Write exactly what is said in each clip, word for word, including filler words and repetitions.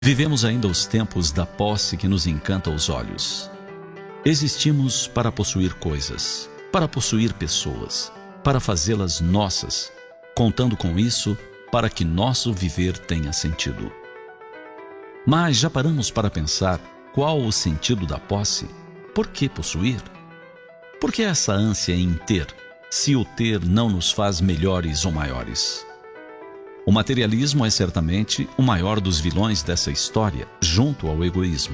Vivemos ainda os tempos da posse que nos encanta os olhos. Existimos para possuir coisas, para possuir pessoas, para fazê-las nossas, contando com isso para que nosso viver tenha sentido. Mas já paramos para pensar qual o sentido da posse? Por que possuir? Por que essa ânsia em ter, se o ter não nos faz melhores ou maiores? O materialismo é certamente o maior dos vilões dessa história, junto ao egoísmo.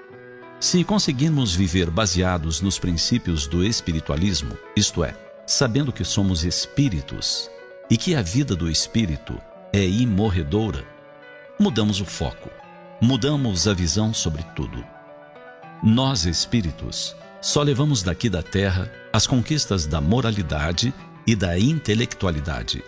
Se conseguirmos viver baseados nos princípios do espiritualismo, isto é, sabendo que somos espíritos e que a vida do espírito é imorredoura, mudamos o foco, mudamos a visão sobre tudo. Nós, espíritos, só levamos daqui da Terra as conquistas da moralidade e da intelectualidade.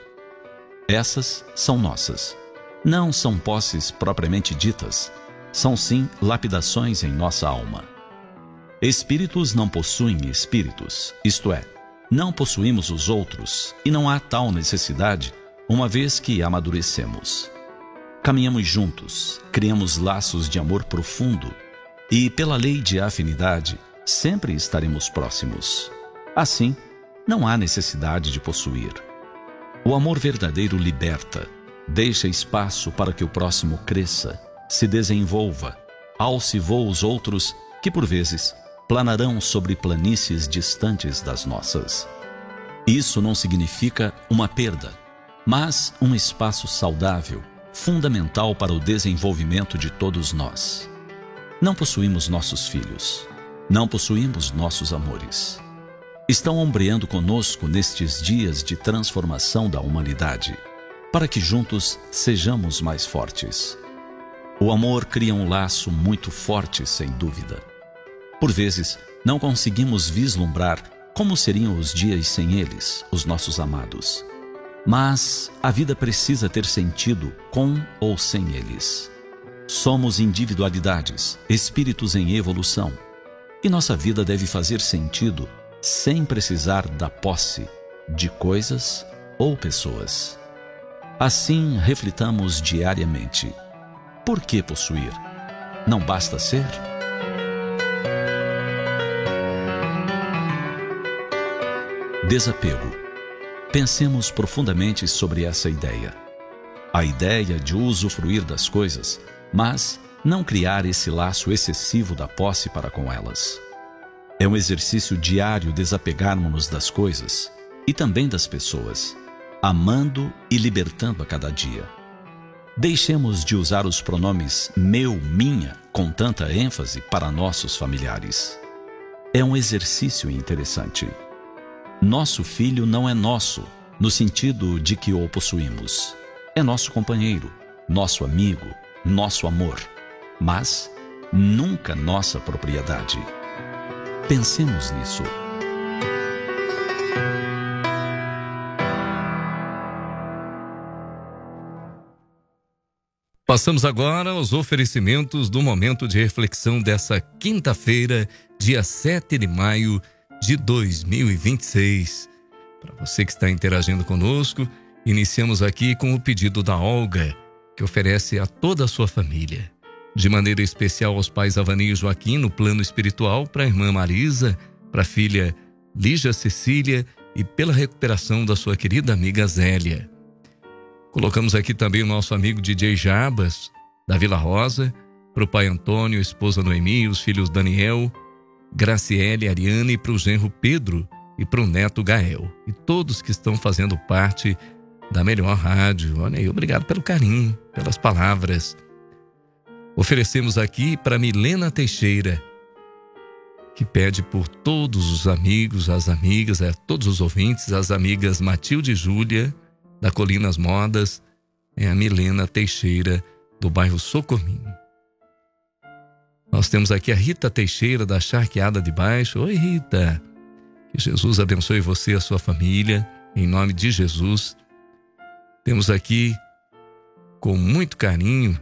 Essas são nossas. Não são posses propriamente ditas, são sim lapidações em nossa alma. Espíritos não possuem espíritos, isto é, não possuímos os outros e não há tal necessidade, uma vez que amadurecemos. Caminhamos juntos, criamos laços de amor profundo e, pela lei de afinidade, sempre estaremos próximos. Assim, não há necessidade de possuir. O amor verdadeiro liberta, deixa espaço para que o próximo cresça, se desenvolva, alce voos outros que, por vezes, planarão sobre planícies distantes das nossas. Isso não significa uma perda, mas um espaço saudável, fundamental para o desenvolvimento de todos nós. Não possuímos nossos filhos, não possuímos nossos amores. Estão ombreando conosco nestes dias de transformação da humanidade, para que juntos sejamos mais fortes. O amor cria um laço muito forte, sem dúvida. Por vezes, não conseguimos vislumbrar como seriam os dias sem eles, os nossos amados. Mas a vida precisa ter sentido com ou sem eles. Somos individualidades, espíritos em evolução, e nossa vida deve fazer sentido sem precisar da posse de coisas ou pessoas. Assim, reflitamos diariamente. Por que possuir? Não basta ser? Desapego. Pensemos profundamente sobre essa ideia. A ideia de usufruir das coisas, mas não criar esse laço excessivo da posse para com elas. É um exercício diário desapegarmos-nos das coisas e também das pessoas, amando e libertando a cada dia. Deixemos de usar os pronomes meu, minha, com tanta ênfase para nossos familiares. É um exercício interessante. Nosso filho não é nosso, no sentido de que o possuímos. É nosso companheiro, nosso amigo, nosso amor, mas nunca nossa propriedade. Pensemos nisso. Passamos agora aos oferecimentos do momento de reflexão dessa quinta-feira, dia sete de maio de dois mil e vinte e seis. Para você que está interagindo conosco, iniciamos aqui com o pedido da Olga, que oferece a toda a sua família. De maneira especial aos pais Avani e Joaquim no plano espiritual, para a irmã Marisa, para a filha Lígia Cecília e pela recuperação da sua querida amiga Zélia. Colocamos aqui também o nosso amigo D J Jabas, da Vila Rosa, para o pai Antônio, a esposa Noemi, os filhos Daniel, Graciele, Ariane, e para o genro Pedro e para o neto Gael. E todos que estão fazendo parte da melhor rádio. Olha aí, obrigado pelo carinho, pelas palavras. Oferecemos aqui para Milena Teixeira, que pede por todos os amigos, as amigas, a todos os ouvintes, as amigas Matilde e Júlia, da Colinas Modas, é a Milena Teixeira, do bairro Socorrinho. Nós temos aqui a Rita Teixeira, da Charqueada de Baixo. Oi, Rita. Que Jesus abençoe você e a sua família, em nome de Jesus. Temos aqui, com muito carinho,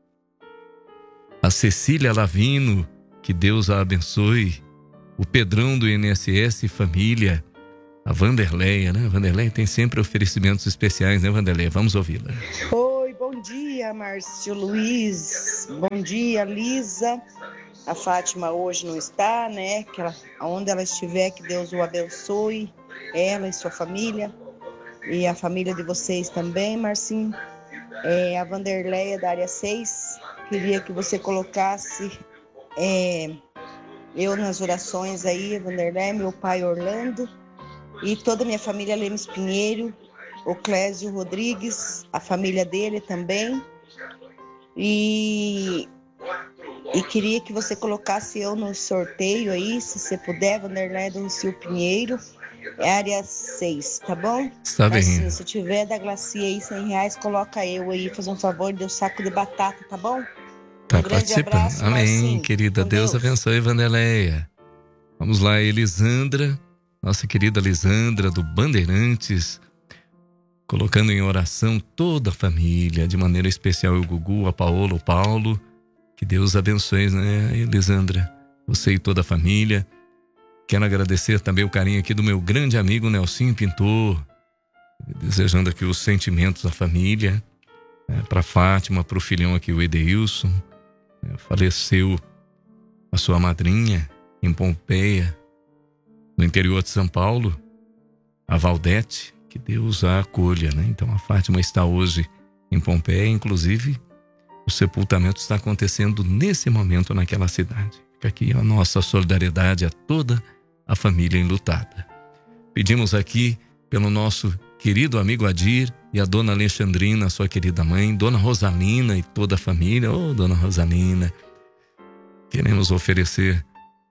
a Cecília Lavino, que Deus a abençoe. O Pedrão do I N S S Família. A Vanderleia, né? A Vanderleia tem sempre oferecimentos especiais, né, Vanderleia? Vamos ouvi-la. Oi, bom dia. dia, Márcio Luiz. Bom dia, Lisa. A Fátima hoje não está, né? Que ela, onde ela estiver, que Deus o abençoe, ela e sua família. E a família de vocês também, Marcinho. É, a Vanderleia da área seis. Queria que você colocasse é, eu nas orações aí, Vanderleia, meu pai Orlando. E toda a minha família Lemes Pinheiro. O Clésio Rodrigues, a família dele também. E, e queria que você colocasse eu no sorteio aí, se você puder, Vanderlei do Rio Pinheiro, área seis, tá bom? Está bem. Assim, se tiver da Glacia aí, cem reais, coloca eu aí, faz um favor, dê um saco de batata, tá bom? Tá um grande participando. abraço, Amém, Marcinho. querida. Deus, Deus abençoe, Vanderleia. Vamos lá, Elisandra, nossa querida Elisandra do Bandeirantes, colocando em oração toda a família, de maneira especial o Gugu, a Paola, o Paulo. Que Deus abençoe, né, Elisandra? Você e toda a família. Quero agradecer também o carinho aqui do meu grande amigo Nelsinho Pintor, desejando aqui os sentimentos da família, né, para Fátima, para o filhão aqui, o Edeilson. Né, faleceu a sua madrinha em Pompeia, no interior de São Paulo, a Valdete. Que Deus a acolha, né? Então a Fátima está hoje em Pompeia, inclusive o sepultamento está acontecendo nesse momento naquela cidade. Fica aqui a nossa solidariedade a toda a família enlutada. Pedimos aqui pelo nosso querido amigo Adir e a dona Alexandrina, sua querida mãe, dona Rosalina e toda a família. Ô, dona Rosalina, queremos oferecer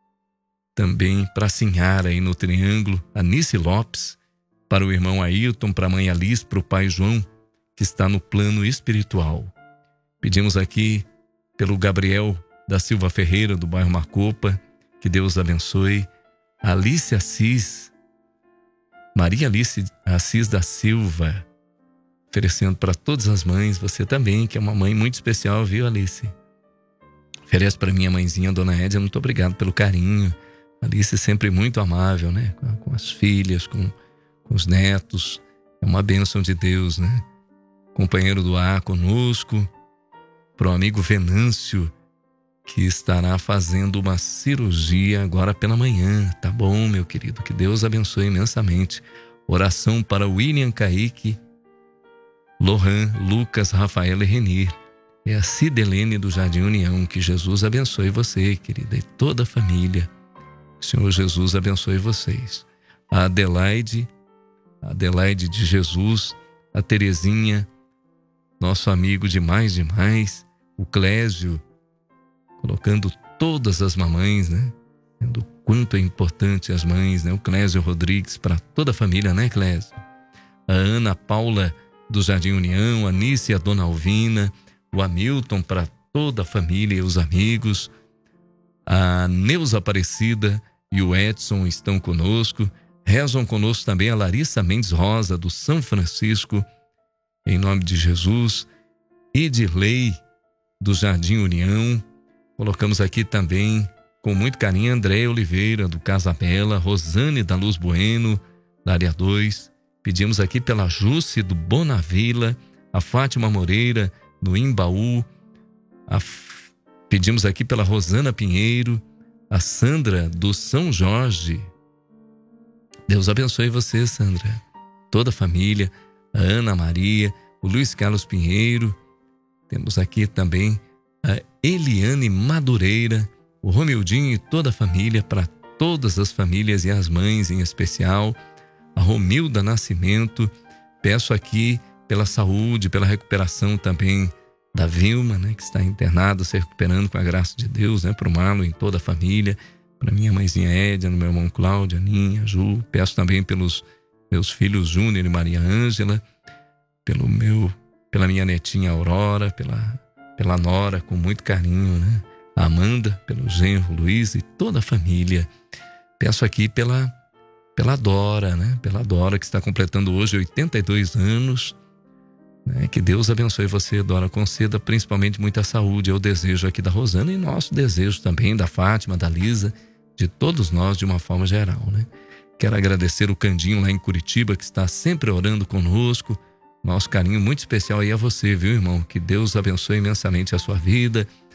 também para a senhora aí no Triângulo, a Nice Lopes, para o irmão Ailton, para a mãe Alice, para o pai João, que está no plano espiritual. Pedimos aqui pelo Gabriel da Silva Ferreira, do bairro Marcopa, que Deus abençoe. Alice Assis, Maria Alice Assis da Silva, oferecendo para todas as mães, você também, que é uma mãe muito especial, viu, Alice? Oferece para minha mãezinha, dona Édia, muito obrigado pelo carinho. Alice sempre muito amável, né? Com, com as filhas, com com os netos, é uma bênção de Deus, né? Companheiro do ar conosco, para o amigo Venâncio, que estará fazendo uma cirurgia agora pela manhã, tá bom, meu querido? Que Deus abençoe imensamente. Oração para William Kaique, Lohan, Lucas, Rafael e Renir. É a Cidelene do Jardim União. Que Jesus abençoe você, querida, e toda a família. Que o Senhor Jesus abençoe vocês. A Adelaide, a Adelaide de Jesus, a Terezinha, nosso amigo demais, demais, o Clésio, colocando todas as mamães, né? Vendo o quanto é importante as mães, né? O Clésio Rodrigues, para toda a família, né, Clésio? A Ana Paula do Jardim União, a Nice e a Dona Alvina, o Hamilton para toda a família e os amigos, a Neuza Aparecida e o Edson estão conosco. Rezam conosco também a Larissa Mendes Rosa, do São Francisco, em nome de Jesus. Edirley, do Jardim União. Colocamos aqui também, com muito carinho, André Oliveira, do Casa Bela, Rosane da Luz Bueno, da área dois. Pedimos aqui pela Jússi, do Bonavila, a Fátima Moreira, do Imbaú. A... Pedimos aqui pela Rosana Pinheiro, a Sandra, do São Jorge. Deus abençoe você, Sandra, toda a família, a Ana Maria, o Luiz Carlos Pinheiro. Temos aqui também a Eliane Madureira, o Romildinho e toda a família, para todas as famílias e as mães em especial. A Romilda Nascimento. Peço aqui pela saúde, pela recuperação também da Vilma, né, que está internada, se recuperando com a graça de Deus, né, para o Marlon e toda a família. Para minha mãezinha Édia, no meu irmão Cláudio, Aninha, Ju. Peço também pelos meus filhos Júnior e Maria Ângela, pelo meu, pela minha netinha Aurora, pela, pela nora, com muito carinho, né? A Amanda, pelo genro Luiz e toda a família. Peço aqui pela, pela Dora, né? Pela Dora, que está completando hoje oitenta e dois anos. Né? Que Deus abençoe você, Dora. Conceda principalmente muita saúde. É o desejo aqui da Rosana e nosso desejo também da Fátima, da Lisa, de todos nós de uma forma geral, né? Quero agradecer o Candinho lá em Curitiba, que está sempre orando conosco, Nosso carinho muito especial aí a você, viu, irmão? Que Deus abençoe imensamente a sua vida